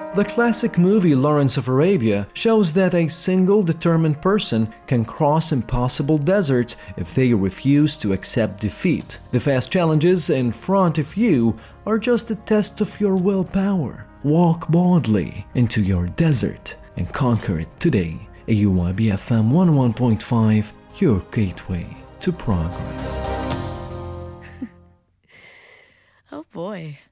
The classic movie Lawrence of Arabia shows that a single determined person can cross impossible deserts if they refuse to accept defeat. The fast challenges in front of you are just a test of your willpower. Walk boldly into your desert and conquer it today. AUYB FM 101.5, your gateway to progress. Oh boy.